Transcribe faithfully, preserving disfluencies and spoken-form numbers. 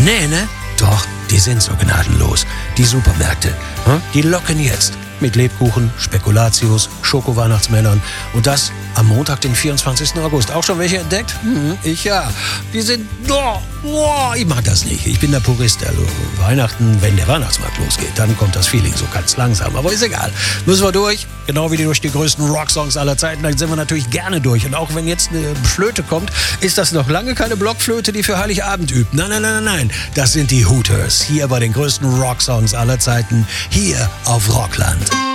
Nee, ne? Doch, die sind so gnadenlos. Die Supermärkte, hm? Die locken jetzt. Mit Lebkuchen, Spekulatius, Schoko-Weihnachtsmännern. Und das am Montag, den vierundzwanzigsten August. Auch schon welche entdeckt? Hm, ich ja. Die sind... Oh, oh, ich mag das nicht. Ich bin der Purist. Also Weihnachten, wenn der Weihnachtsmarkt losgeht, dann kommt das Feeling so ganz langsam. Aber ist egal. Müssen wir durch. Genau wie die durch die größten Rocksongs aller Zeiten. Dann sind wir natürlich gerne durch. Und auch wenn jetzt eine Flöte kommt, ist das noch lange keine Blockflöte, die für Heiligabend übt. Nein, nein, nein, nein, nein. Das sind die Hooters. Hier bei den größten Rocksongs aller Zeiten. Hier auf Rockland.